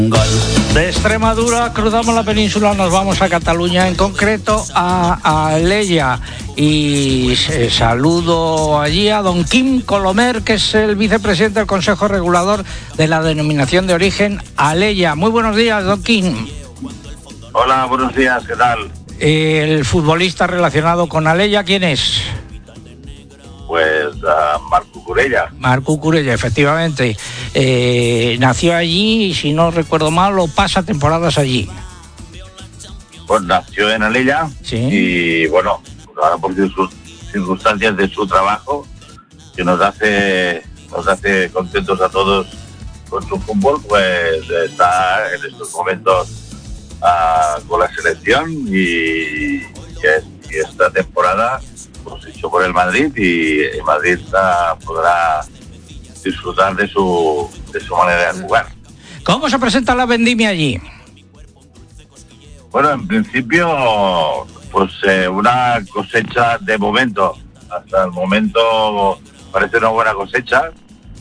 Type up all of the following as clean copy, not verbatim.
De Extremadura cruzamos la península, nos vamos a Cataluña, en concreto a Alella, y saludo allí a don Quim Colomer, que es el vicepresidente del Consejo Regulador de la Denominación de Origen Alella. Muy buenos días, don Quim. Hola, buenos días, ¿qué tal? El futbolista relacionado con Alella, ¿quién es? Pues Marc Cucurella. Marc Cucurella, efectivamente. Nació allí y, si no recuerdo mal, lo pasa temporadas allí. Pues nació en Alella, sí. Y bueno, ahora por circunstancias de su trabajo, que nos hace contentos a todos con su fútbol, pues está en estos momentos con la selección y esta temporada pues hecho por el Madrid, y el Madrid podrá disfrutar de su manera de jugar. ¿Cómo se presenta la vendimia allí? Bueno, en principio, pues una cosecha de momento. Hasta el momento parece una buena cosecha,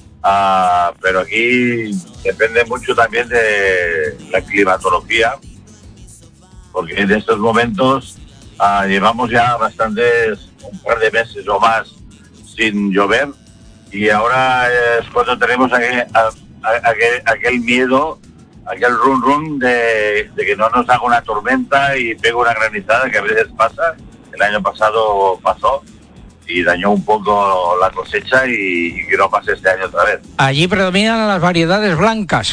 pero aquí depende mucho también de la climatología, porque en estos momentos llevamos ya un par de meses o más sin llover, y ahora es cuando tenemos aquel miedo, aquel run de que no nos haga una tormenta y pegue una granizada, que a veces pasa. El año pasado pasó y dañó un poco la cosecha, y que no pase este año otra vez. Allí predominan las variedades blancas.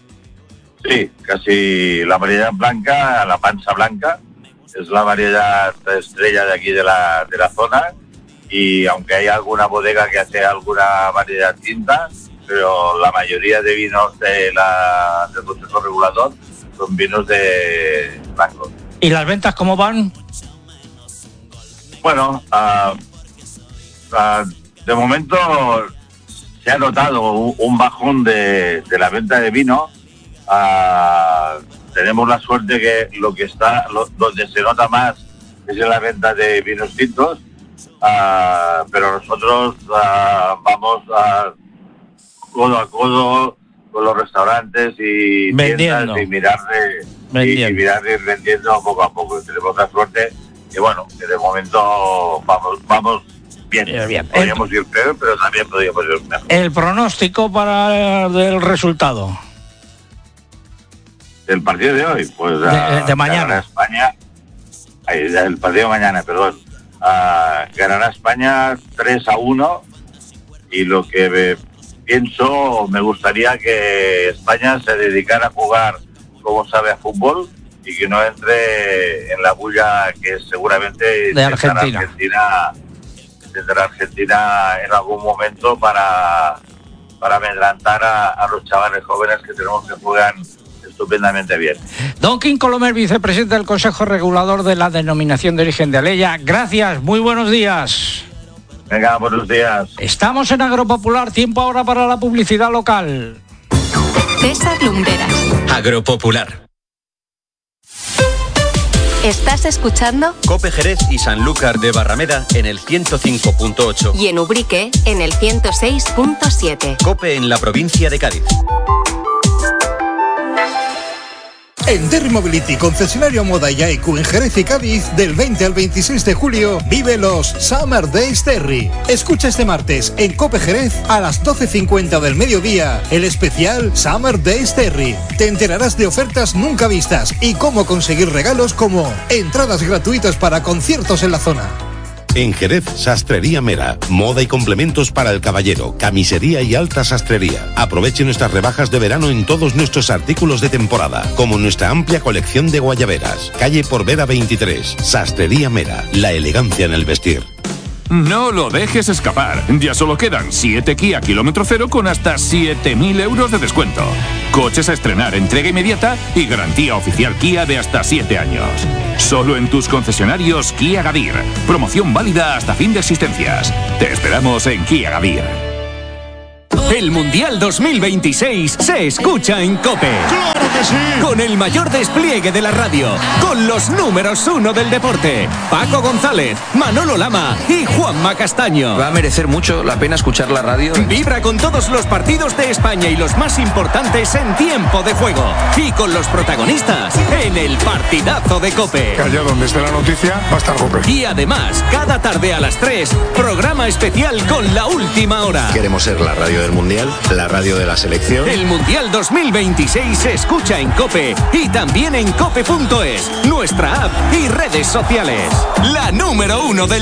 Sí, casi la variedad blanca, la panza blanca, es la variedad estrella de aquí de la zona, y aunque hay alguna bodega que hace alguna variedad tinta, pero la mayoría de vinos del Consejo Regulador son vinos de blancos. ¿Y las ventas cómo van? Bueno, de momento se ha notado un bajón de la venta de vino. Tenemos la suerte que donde se nota más es en la venta de vinos tintos, pero nosotros vamos codo a codo con los restaurantes y vendiendo, tiendas, y mirar de ir vendiendo poco a poco. Tenemos la suerte que, bueno, que de momento vamos bien. Podríamos ir peor, pero también podríamos ir mejor. ¿El pronóstico del resultado? El partido de hoy, pues de mañana. España, el partido de mañana, perdón. Ganará España 3-1, y lo que me gustaría que España se dedicara a jugar como sabe a fútbol, y que no entre en la bulla que seguramente de Argentina en algún momento para amedrentar a los chavales jóvenes que tenemos, que juegan estupendamente bien. Don Quim Colomer, vicepresidente del Consejo Regulador de la Denominación de Origen de Alella, gracias, muy buenos días. Venga, buenos días. Estamos en Agropopular, tiempo ahora para la publicidad local. César Lumbreras. Agropopular. ¿Estás escuchando? Cope Jerez y Sanlúcar de Barrameda en el 105.8. Y en Ubrique en el 106.7. Cope en la provincia de Cádiz. En Derry Mobility, concesionario Moda y AEQ en Jerez y Cádiz, del 20 al 26 de julio, vive los Summer Days Derry. Escucha este martes en Cope Jerez a las 12:50 del mediodía el especial Summer Days Derry. Te enterarás de ofertas nunca vistas y cómo conseguir regalos como entradas gratuitas para conciertos en la zona. En Jerez, Sastrería Mera, moda y complementos para el caballero, camisería y alta sastrería. Aproveche nuestras rebajas de verano en todos nuestros artículos de temporada, como nuestra amplia colección de guayaberas. Calle Porvera 23, Sastrería Mera, la elegancia en el vestir. No lo dejes escapar. Ya solo quedan 7 Kia kilómetro cero con hasta 7.000 euros de descuento. Coches a estrenar, entrega inmediata y garantía oficial Kia de hasta 7 años. Solo en tus concesionarios Kia Gadir. Promoción válida hasta fin de existencias. Te esperamos en Kia Gadir. El Mundial 2026 se escucha en COPE. ¡Claro que sí! Con el mayor despliegue de la radio, con los números 1 del deporte, Paco González, Manolo Lama y Juanma Castaño. Va a merecer mucho la pena escuchar la radio. Vibra con todos los partidos de España y los más importantes en tiempo de juego. Y con los protagonistas en el partidazo de COPE. Allá donde esté la noticia, va a estar COPE. Y además, cada tarde a las 3, programa especial con La Última Hora. Queremos ser la radio del Mundial, la radio de la selección. El Mundial 2026 se escucha en COPE y también en cope.es, nuestra app y redes sociales. La número 1 del